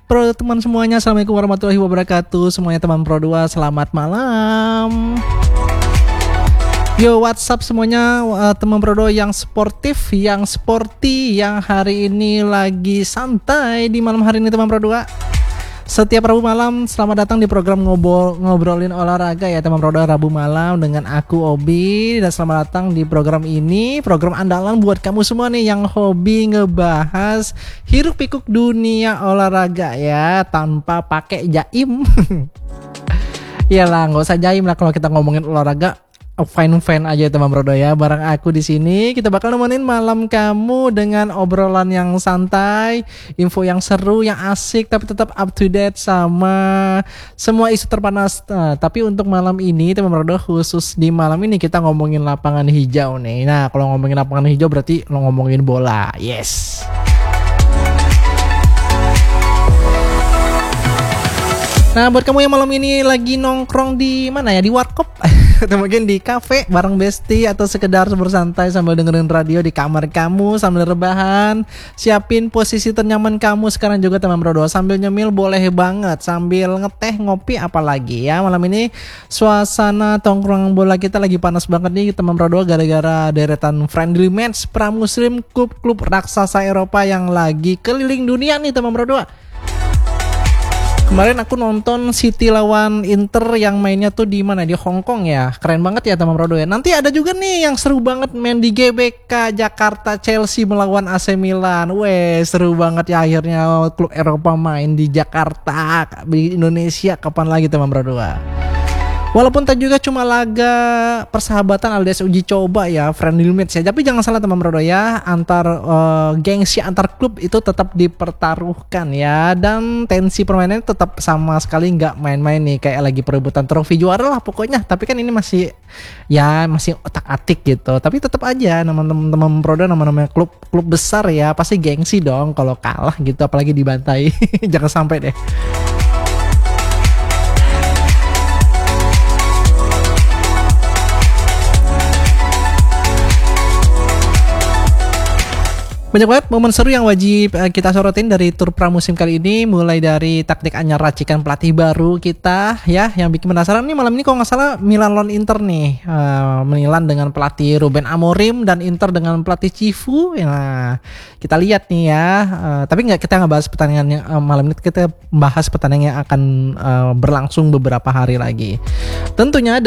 pro teman semuanya, assalamualaikum warahmatullahi wabarakatuh. Semuanya teman Pro 2, selamat malam. Yo, WhatsApp semuanya, teman Pro 2 yang sportif, yang sporty, yang hari ini lagi santai di malam hari ini teman Pro 2. Setiap Rabu malam, selamat datang di program ngobrolin olahraga ya teman Pro 2, Rabu malam dengan aku Obi. Dan selamat datang di program ini, program andalan buat kamu semua nih yang hobi ngebahas hiruk pikuk dunia olahraga ya, tanpa pakai jaim. Iyalah, nggak usah jaim lah kalau kita ngomongin olahraga. Fine aja teman Pro 2 ya. Bareng aku di sini kita bakal nemenin malam kamu dengan obrolan yang santai, info yang seru, yang asik, tapi tetap up to date sama semua isu terpanas. Tapi untuk malam ini teman Pro 2, khusus di malam ini kita ngomongin lapangan hijau nih. Nah, kalau ngomongin lapangan hijau berarti lo ngomongin bola. Yes. Nah, buat kamu yang malam ini lagi nongkrong di mana ya, di warkop atau mungkin di kafe bareng bestie, atau sekedar bersantai sambil dengerin radio di kamar kamu sambil rebahan, siapin posisi ternyaman kamu sekarang juga teman Pro 2. Sambil nyemil boleh banget, sambil ngeteh, ngopi, apalagi ya. Malam ini suasana tongkrong bola kita lagi panas banget nih teman Pro 2 gara-gara deretan friendly match pramusim klub-klub raksasa Eropa yang lagi keliling dunia nih teman Pro 2. Kemarin aku nonton City lawan Inter yang mainnya tuh di mana? Di Hong Kong ya. Keren banget ya teman Pro 2 ya. Nanti ada juga nih yang seru banget main di GBK Jakarta, Chelsea melawan AC Milan. Weh, seru banget ya akhirnya klub Eropa main di Jakarta, di Indonesia. Kapan lagi teman Pro 2? Walaupun tadi juga cuma laga persahabatan alias uji coba ya, friendly match ya. Tapi jangan salah teman Pro 2 ya, antar gengsi antar klub itu tetap dipertaruhkan ya. Dan tensi permainannya tetap sama sekali nggak main-main nih, kayak lagi perebutan trofi juara lah pokoknya. Tapi kan ini masih otak-atik gitu. Tapi tetap aja teman-teman Pro 2, nama-nama klub besar ya, pasti gengsi dong kalau kalah gitu, apalagi dibantai. Jangan sampai deh. Banyak banget momen seru yang wajib kita sorotin dari tur pramusim kali ini. Mulai dari taktik anyar racikan pelatih baru kita ya, yang bikin penasaran nih malam ini kalau nggak salah Milan lawan Inter nih. Milan dengan pelatih Ruben Amorim dan Inter dengan pelatih Cifu. Nah, kita lihat nih ya. Tapi kita nggak bahas pertandingan yang malam ini, kita bahas pertandingan yang akan berlangsung beberapa hari lagi. Tentunya